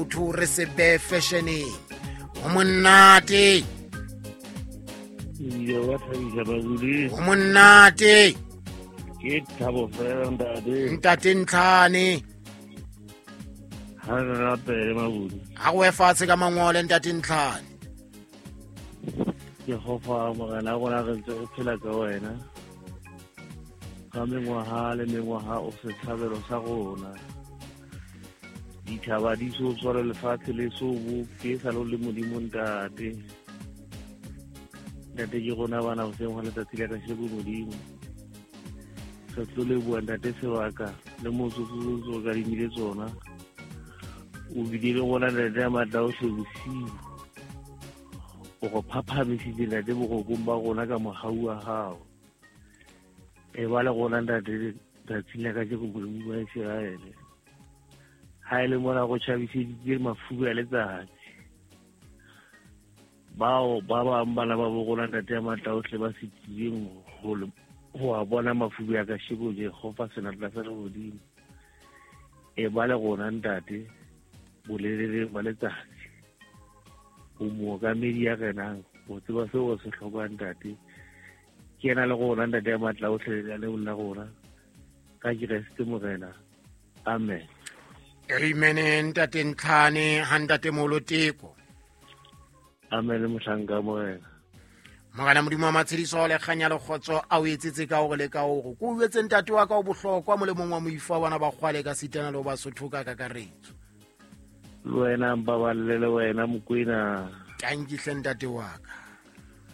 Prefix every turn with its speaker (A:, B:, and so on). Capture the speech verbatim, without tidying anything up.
A: to re se be fashioneng o monate
B: Yo wa thabisa bagodi
A: o monate
B: ke thabo fela ntate
A: ntate Ntlhane
B: ha re rapele magodi
A: a go efatshe ka mangole ntate Ntlhane
B: ke gofa mogala gona re ntse re phela ka wena ka mengwaga le mengwaga o se tlhabelo sa gona dithaba di so tswara lefatshe le so bo ke sa lo le modimo ntate ntate ke gona bana go sengwa letsatsi la ka shego modimo sa tlole bua ntate sebaka le motsotso ka dimile tsona o bidile gona ntate ya matla o se bosiu o go phaphamisitse ntate bogokong ba gona ka mogau wa gago e ba le gona ntate tsatsi la ka shego modimo wa Iseraele ha ile mona go tšhabiseditse mafuba ya letsatsi bao ba ba mbala ba bogona ntate ya matla otlhe ba se tsileng go a bona mafuba ya ka shego je go fa senatla sa le godimo e ba le gona ntate bolelele ba letsatsi o mo ka medi ya kenang o tseba se o se tlhokang ntate ke na le gona ntate ya matla otlhe le le nna gona ka Keresete Morena amen.
A: Amen ntate Ntlhane ha ntate Moloteko
B: amen motlhanka morena
A: mogala modimo wa matshediso le kganya le khotso a o etsetse ka gore le ka gore go uetse ntate wa ka o bohlokwa mo le mongwa moifa bana ba kgwale ka sitana le ba sothoka ka karetso
B: le wena mpa ba le wena mokwena
A: tankihle ntate wa ka